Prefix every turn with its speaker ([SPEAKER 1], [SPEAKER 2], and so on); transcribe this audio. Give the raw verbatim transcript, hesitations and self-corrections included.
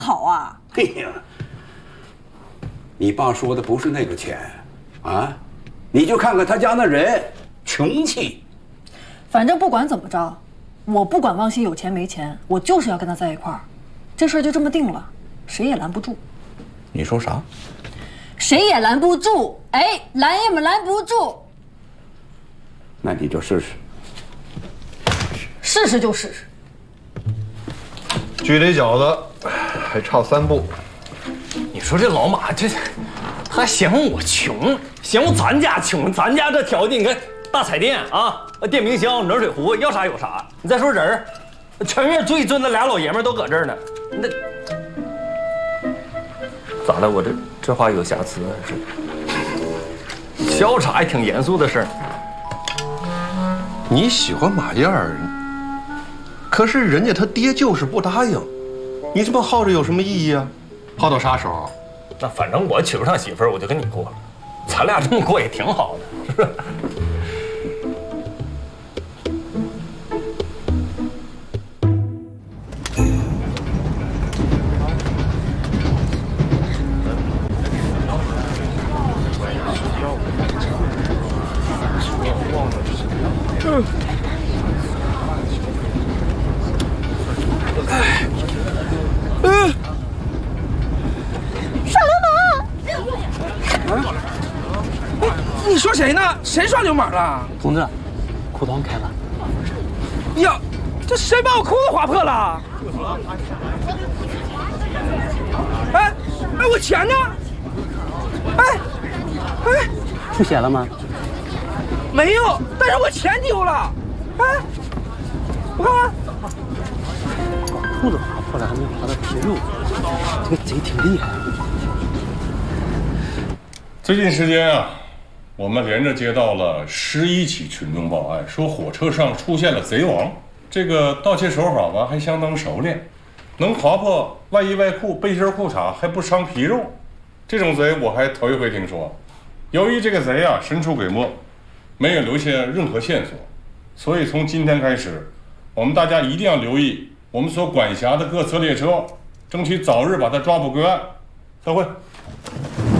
[SPEAKER 1] 好啊！
[SPEAKER 2] 哎呀，你爸说的不是那个钱，啊，你就看看他家那人，穷气。
[SPEAKER 1] 反正不管怎么着，我不管汪鑫有钱没钱，我就是要跟他在一块儿。这事儿就这么定了，谁也拦不住。
[SPEAKER 3] 你说啥？
[SPEAKER 1] 谁也拦不住，哎，拦也没拦不住。
[SPEAKER 2] 那你就试试。
[SPEAKER 1] 试试就试试。
[SPEAKER 4] 距离饺子还差三步。
[SPEAKER 5] 你说这老马这，他嫌我穷，嫌我咱家穷，咱家这条件，你看大彩电啊，电冰箱、冷水壶，要啥有啥。你再说人儿，全院最尊的俩老爷们都搁这儿呢，那咋的？我这这话有瑕疵啊？是？笑啥呀？挺严肃的事儿。
[SPEAKER 4] 你喜欢马燕儿，可是人家他爹就是不答应，你这么耗着有什么意义啊？耗到啥时候？
[SPEAKER 5] 那反正我娶不上媳妇儿，我就跟你过了，咱俩这么过也挺好的，是不是？
[SPEAKER 6] 嗯。哎，嗯。耍流氓！啊？你说谁呢？谁耍流氓了？
[SPEAKER 7] 同志，裤裆开了。
[SPEAKER 6] 呀，这谁把我裤子划破了？哎哎，我钱呢？哎哎，
[SPEAKER 7] 出血了吗？
[SPEAKER 6] 没有，但是我钱丢了。哎，我看看，
[SPEAKER 7] 裤子划破了，还没划到皮肉，这个贼挺厉害。
[SPEAKER 8] 最近时间啊，我们连着接到了十一起群众报案，说火车上出现了贼王。这个盗窃手法吧，还相当熟练，能划破外衣外裤、背心裤衩，还不伤皮肉。这种贼我还头一回听说。由于这个贼啊神出鬼没，没有留下任何线索，所以从今天开始，我们大家一定要留意我们所管辖的各侧列车，争取早日把他抓捕归案。散会。